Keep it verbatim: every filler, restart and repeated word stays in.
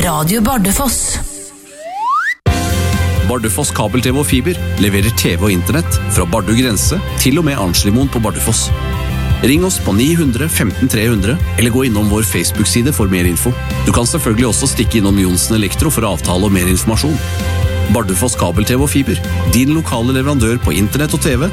Radio Bardufoss. Bardufoss kabel-TV og fiber leverer TV og internett fra Bardu grense til og med Arnslimoen på Bardufoss. Ring oss på ni hundre femten tre hundre eller gå innom vår Facebook-side for mer info. Du kan selvfølgelig også stikke innom Jonsen Elektro for avtale og mer informasjon. Bardufoss kabel-TV og fiber, din lokale leverandør på internett og TV